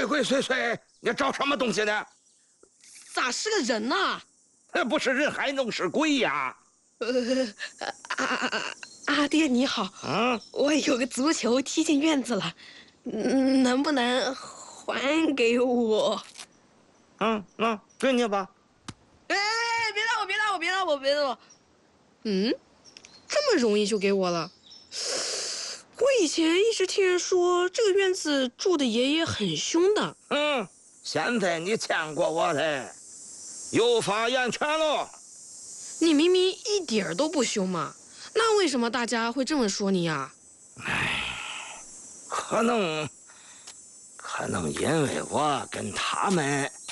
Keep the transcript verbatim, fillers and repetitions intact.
鬼祟祟，你找什么东西呢？ 咋是个人呐？ 那不是人还能是鬼呀？ 呃，阿阿阿爹你好， 嗯， 我有个足球踢进院子了，嗯能不能还给我？ 嗯，那给你吧。 哎，别打我，别打我，别打我，别打我！嗯，这么容易就给我了？我以前一直听人说这个院子住的爷爷很凶的。 嗯，现在你见过我的，有发言权喽。 你明明一点儿都不凶嘛，那为什么大家会这么说你呀？ 唉，可能，可能因为我跟他们